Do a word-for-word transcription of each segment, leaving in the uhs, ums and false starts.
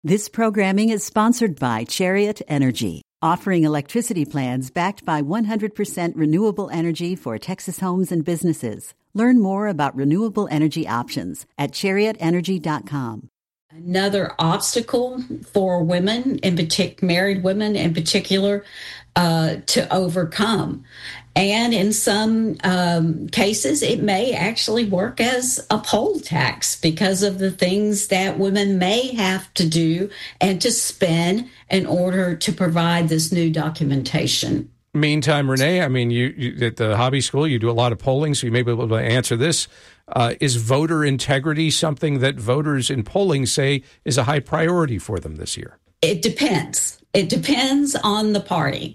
This programming is sponsored by Chariot Energy, offering electricity plans backed by one hundred percent renewable energy for Texas homes and businesses. Learn more about renewable energy options at chariot energy dot com. Another obstacle for women, in particular, married women in particular, uh, to overcome. And in some um, cases, it may actually work as a poll tax because of the things that women may have to do and to spend in order to provide this new documentation. Meantime, Renee, I mean, you, you at the hobby school, you do a lot of polling, so you may be able to answer this. Uh, is voter integrity something that voters in polling say is a high priority for them this year? It depends. It depends on the party.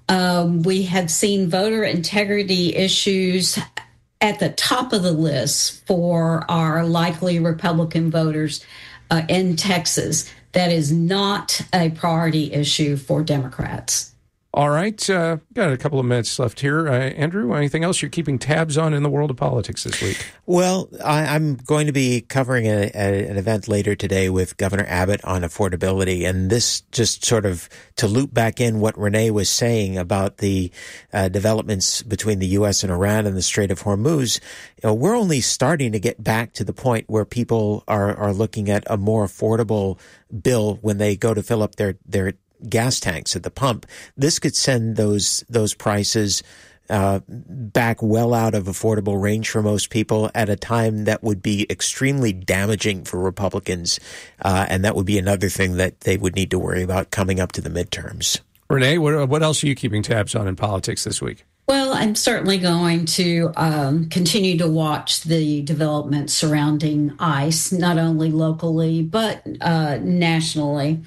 Um, we have seen voter integrity issues at the top of the list for our likely Republican voters uh, in Texas. That is not a priority issue for Democrats. All right. Uh, got a couple of minutes left here. Uh, Andrew, anything else you're keeping tabs on in the world of politics this week? Well, I, I'm going to be covering a, a, an event later today with Governor Abbott on affordability. And this just sort of to loop back in what Renee was saying about the uh, developments between the U S and Iran and the Strait of Hormuz. You know, we're only starting to get back to the point where people are, are looking at a more affordable bill when they go to fill up their, their gas tanks at the pump. This could send those those prices uh, back well out of affordable range for most people at a time that would be extremely damaging for Republicans, uh, and that would be another thing that they would need to worry about coming up to the midterms. Renee, what, what else are you keeping tabs on in politics this week? Well, I'm certainly going to um, continue to watch the developments surrounding ICE, not only locally, but uh, nationally.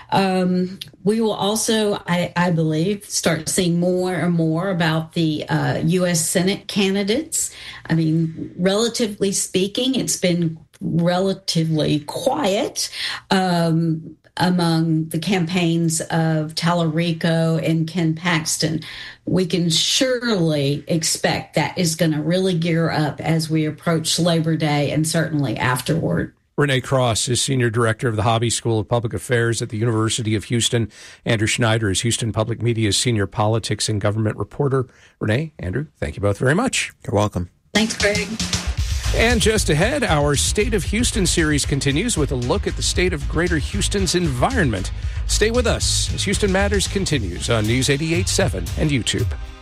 Um, we will also, I, I believe, start seeing more and more about the uh, U S Senate candidates. I mean, relatively speaking, it's been relatively quiet um, among the campaigns of Tallarico and Ken Paxton. We can surely expect that is going to really gear up as we approach Labor Day and certainly afterward. Renee Cross is Senior Director of the Hobby School of Public Affairs at the University of Houston. Andrew Schneider is Houston Public Media's Senior Politics and Government Reporter. Renee, Andrew, thank you both very much. You're welcome. Thanks, Greg. And just ahead, our State of Houston series continues with a look at the state of Greater Houston's environment. Stay with us as Houston Matters continues on News eighty-eight point seven and YouTube.